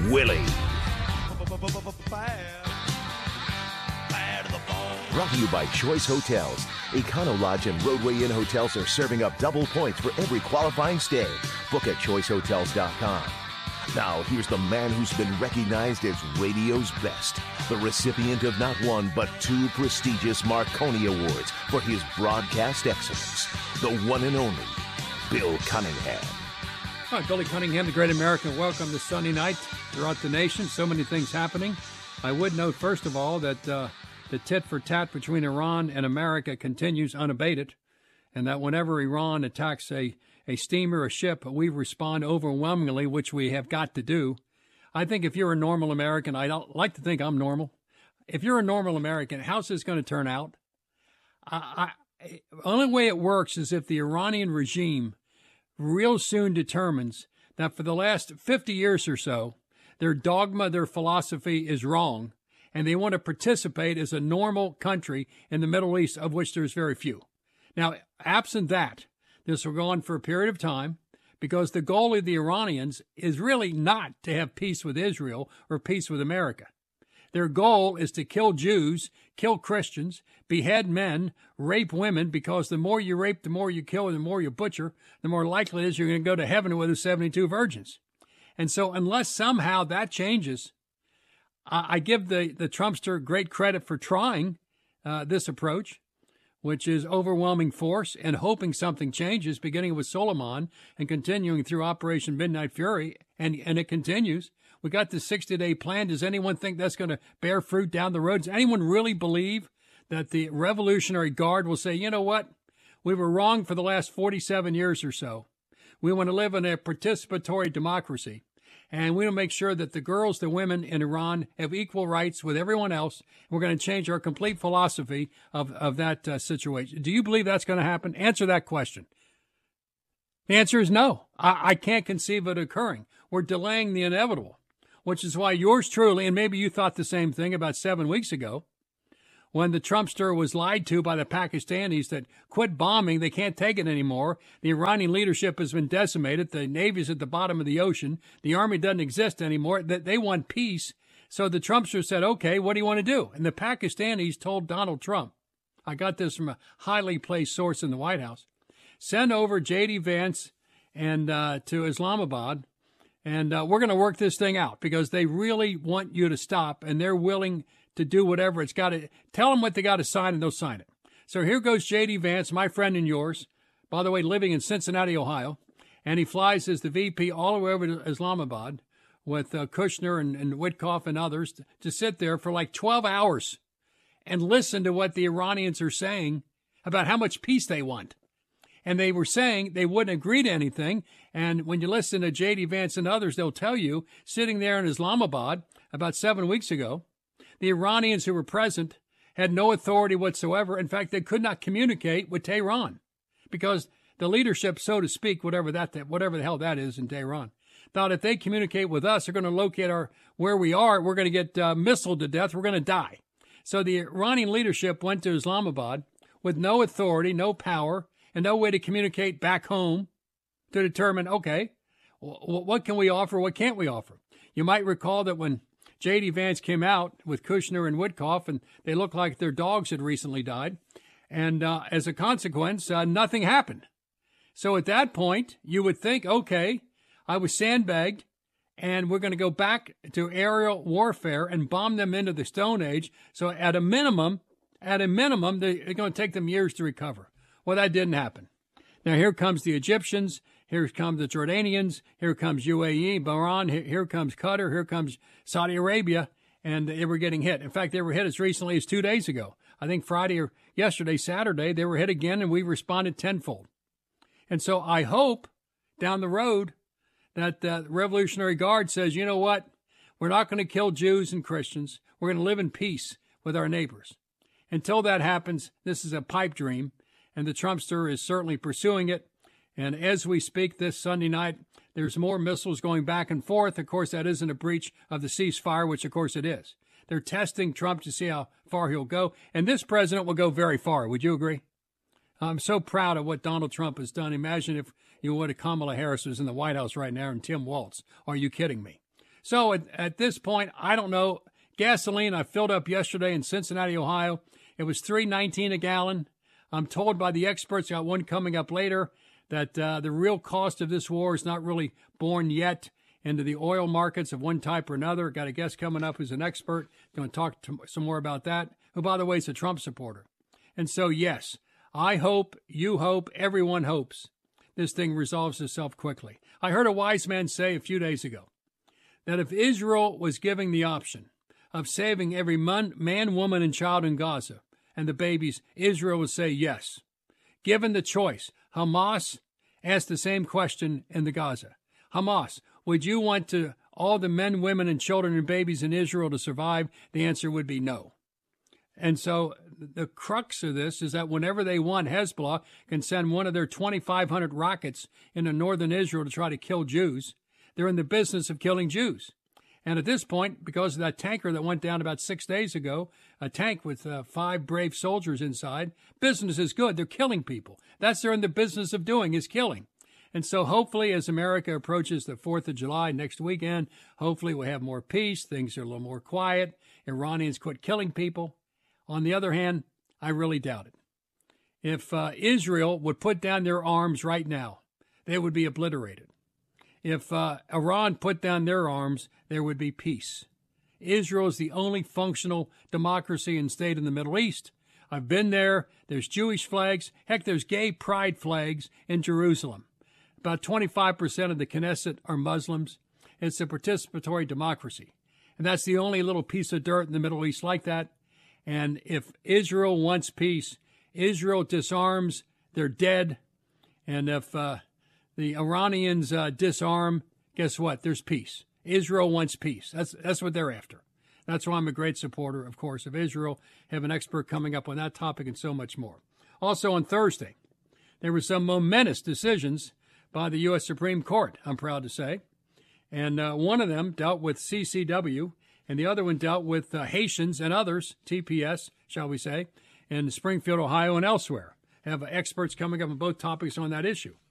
Willie. Brought to you by Choice Hotels. Econo Lodge and Roadway Inn hotels are serving up double points for every qualifying stay. Book at choicehotels.com. Now, here's the man who's been recognized as radio's best, the recipient of not one but two prestigious Marconi Awards for his broadcast excellence, the one and only Bill Cunningham. All right, Billy Cunningham, the great American. Welcome to Sunday night throughout the nation. So many things happening. I would note, first of all, that the tit for tat between Iran and America continues unabated, and that whenever Iran attacks a steamer, a ship, we respond overwhelmingly, which we have got to do. I think if you're a normal American, I don't like to think I'm normal. If you're a normal American, how's this going to turn out? The only way it works is if the Iranian regime real soon determines that for the last 50 years or so, their dogma, their philosophy is wrong, and they want to participate as a normal country in the Middle East, of which there's very few. Now, absent that, this will go on for a period of time, because the goal of the Iranians is really not to have peace with Israel or peace with America. Their goal is to kill Jews, kill Christians, behead men, rape women, because the more you rape, the more you kill, and the more you butcher, the more likely it is you're going to go to heaven with the 72 virgins. And so unless somehow that changes, I give the Trumpster great credit for trying this approach, which is overwhelming force and hoping something changes, beginning with Soleimani and continuing through Operation Midnight Fury, and it continues. We got this 60-day plan. Does anyone think that's going to bear fruit down the road? Does anyone really believe that the Revolutionary Guard will say, you know what, we were wrong for the last 47 years or so. We want to live in a participatory democracy, and we want to make sure that the girls, the women in Iran have equal rights with everyone else. We're going to change our complete philosophy of that situation. Do you believe that's going to happen? Answer that question. The answer is no. I can't conceive of it occurring. We're delaying the inevitable, which is why yours truly, and maybe you thought the same thing about 7 weeks ago, when the Trumpster was lied to by the Pakistanis that quit bombing, they can't take it anymore. The Iranian leadership has been decimated. The Navy's at the bottom of the ocean. The Army doesn't exist anymore. They want peace. So the Trumpster said, okay, what do you want to do? And the Pakistanis told Donald Trump, I got this from a highly placed source in the White House, send over J.D. Vance and to Islamabad, and we're going to work this thing out, because they really want you to stop, and they're willing to do whatever it's got to. Tell them what they got to sign, and they'll sign it. So here goes J.D. Vance, my friend and yours, by the way, living in Cincinnati, Ohio, and he flies as the VP all the way over to Islamabad with Kushner and Witkoff and others to sit there for like 12 hours and listen to what the Iranians are saying about how much peace they want. And they were saying they wouldn't agree to anything. And when you listen to J.D. Vance and others, they'll tell you, sitting there in Islamabad about 7 weeks ago, the Iranians who were present had no authority whatsoever. In fact, they could not communicate with Tehran, because the leadership, so to speak, whatever the hell that is in Tehran, thought if they communicate with us, they're going to locate where we are. We're going to get missiled to death. We're going to die. So the Iranian leadership went to Islamabad with no authority, no power, and no way to communicate back home to determine, okay, what can we offer, what can't we offer? You might recall that when J.D. Vance came out with Kushner and Witkoff, and they looked like their dogs had recently died, and as a consequence, nothing happened. So at that point, you would think, okay, I was sandbagged, and we're going to go back to aerial warfare and bomb them into the Stone Age. So at a minimum, they're going to take them years to recover. Well, that didn't happen. Now, here comes the Egyptians. Here comes the Jordanians. Here comes UAE, Bahrain. Here comes Qatar. Here comes Saudi Arabia. And they were getting hit. In fact, they were hit as recently as 2 days ago. I think Friday or yesterday, Saturday, they were hit again, and we responded tenfold. And so I hope down the road that the Revolutionary Guard says, you know what? We're not going to kill Jews and Christians. We're going to live in peace with our neighbors. Until that happens, this is a pipe dream. And the Trumpster is certainly pursuing it. And as we speak this Sunday night, there's more missiles going back and forth. Of course, that isn't a breach of the ceasefire, which, of course, it is. They're testing Trump to see how far he'll go. And this president will go very far. Would you agree? I'm so proud of what Donald Trump has done. Imagine if Kamala Harris was in the White House right now and Tim Walz. Are you kidding me? So at this point, I don't know. Gasoline, I filled up yesterday in Cincinnati, Ohio. It was $3.19 a gallon. I'm told by the experts, got one coming up later, that the real cost of this war is not really born yet into the oil markets of one type or another. Got a guest coming up who's an expert. Going to talk some more about that, who, by the way, is a Trump supporter. And so, yes, I hope, you hope, everyone hopes this thing resolves itself quickly. I heard a wise man say a few days ago that if Israel was given the option of saving every man, woman, and child in Gaza and the babies, Israel would say yes. Given the choice, Hamas asked the same question in the Gaza. Hamas, would you want to all the men, women, and children and babies in Israel to survive? The answer would be no. And so the crux of this is that whenever they want, Hezbollah can send one of their 2,500 rockets into northern Israel to try to kill Jews. They're in the business of killing Jews. And at this point, because of that tanker that went down about 6 days ago, a tank with 5 brave soldiers inside, business is good. They're killing people. That's what they're in the business of doing, is killing. And so hopefully as America approaches the 4th of July next weekend, hopefully we'll have more peace. Things are a little more quiet. Iranians quit killing people. On the other hand, I really doubt it. If Israel would put down their arms right now, they would be obliterated. If Iran put down their arms, there would be peace. Israel is the only functional democracy and state in the Middle East. I've been there. There's Jewish flags. Heck, there's gay pride flags in Jerusalem. About 25% of the Knesset are Muslims. It's a participatory democracy. And that's the only little piece of dirt in the Middle East like that. And if Israel wants peace, Israel disarms, they're dead. And if the Iranians disarm, guess what? There's peace. Israel wants peace. That's what they're after. That's why I'm a great supporter, of course, of Israel. Have an expert coming up on that topic and so much more. Also on Thursday, there were some momentous decisions by the U.S. Supreme Court, I'm proud to say. And one of them dealt with CCW, and the other one dealt with Haitians and others, TPS, shall we say, in Springfield, Ohio, and elsewhere. Have experts coming up on both topics on that issue.